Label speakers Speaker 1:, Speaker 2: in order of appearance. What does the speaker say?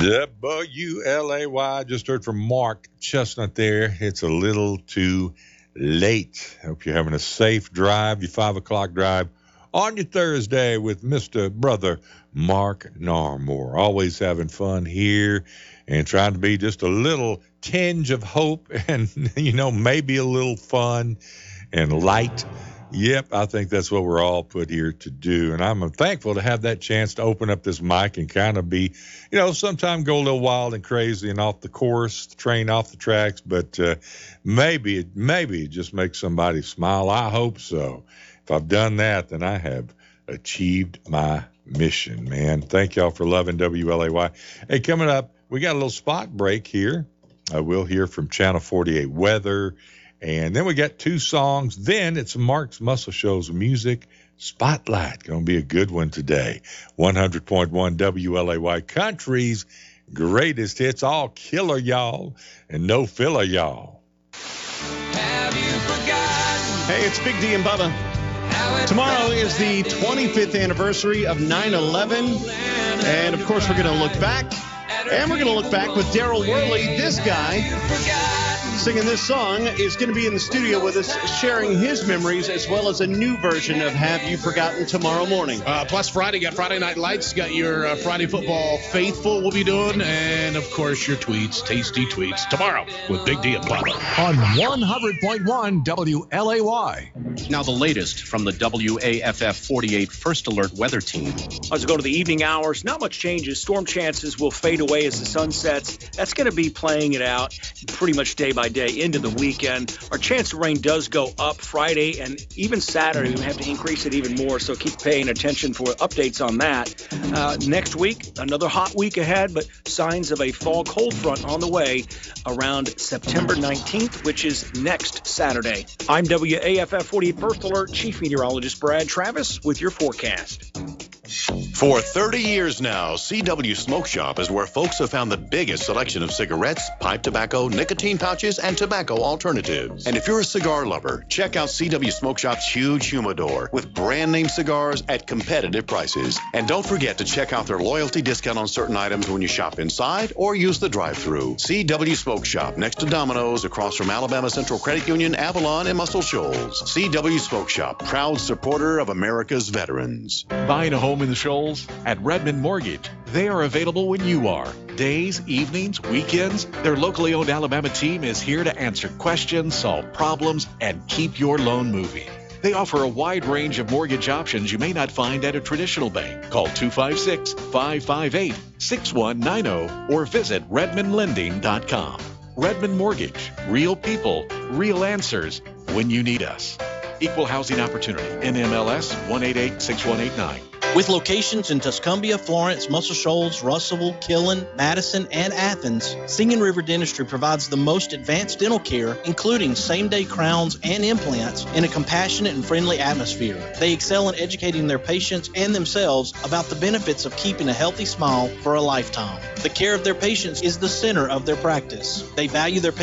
Speaker 1: WLAY. Just heard from Mark Chestnut there. It's a little too late. Hope you're having a safe drive, your 5 o'clock drive on your Thursday with Mr. Brother Mark Narmore. Always having fun here and trying to be just a little tinge of hope and, maybe a little fun and light. Yep, I think that's what we're all put here to do. And I'm thankful to have that chance to open up this mic and kind of be, sometimes go a little wild and crazy and off the course, the train off the tracks. But maybe it just makes somebody smile. I hope so. If I've done that, then I have achieved my mission, man. Thank y'all for loving WLAY. Hey, coming up, we got a little spot break here. We'll hear from Channel 48 Weather. And then we got 2 songs. Then it's Mark's Muscle Shows Music Spotlight. Going to be a good one today. 100.1 WLAY Country's greatest hits. All killer, y'all, and no filler, y'all.
Speaker 2: Have you forgotten?
Speaker 3: Hey, it's Big D and Bubba. Tomorrow is the 25th anniversary of 9/11. And, of course, we're going to look back. And we're going to look back with Daryl Worley. This guy singing this song is going to be in the studio with us, sharing his memories as well as a new version of Have You Forgotten tomorrow morning.
Speaker 4: Plus Friday, got Friday Night Lights, got your Friday Football Faithful we'll be doing, and, of course, your tweets, tasty tweets, tomorrow with Big D and Bubba.
Speaker 5: On 100.1 WLAY.
Speaker 6: Now the latest from the WAFF 48 First Alert Weather Team.
Speaker 7: As we go to the evening hours, not much changes. Storm chances will fade away as the sun sets. That's going to be playing it out pretty much day by day into the weekend. Our chance of rain does go up Friday and even Saturday. We have to increase it even more, so keep paying attention for updates on that. Next week, another hot week ahead, but signs of a fall cold front on the way around September 19th, which is next Saturday. I'm WAFF 48 First Alert Chief Meteorologist Brad Travis with your forecast.
Speaker 8: For 30 years now, CW Smoke Shop is where folks have found the biggest selection of cigarettes, pipe tobacco, nicotine pouches, and tobacco alternatives. And if you're a cigar lover, check out CW Smoke Shop's huge humidor with brand name cigars at competitive prices. And don't forget to check out their loyalty discount on certain items when you shop inside or use the drive-thru. CW Smoke Shop, next to Domino's, across from Alabama Central Credit Union, Avalon, and Muscle Shoals. CW Smoke Shop, proud supporter of America's veterans.
Speaker 5: Buying a home in the Shoals? At Redmond Mortgage. They are available when you are. Days, evenings, weekends. Their locally owned Alabama team is here to answer questions, solve problems, and keep your loan moving. They offer a wide range of mortgage options you may not find at a traditional bank. Call 256-558-6190 or visit redmondlending.com. Redmond Mortgage. Real people, real answers when you need us. Equal Housing Opportunity. NMLS 1886189.
Speaker 9: With locations in Tuscumbia, Florence, Muscle Shoals, Russellville, Killen, Madison, and Athens, Singing River Dentistry provides the most advanced dental care, including same-day crowns and implants, in a compassionate and friendly atmosphere. They excel in educating their patients and themselves about the benefits of keeping a healthy smile for a lifetime. The care of their patients is the center of their practice. They value their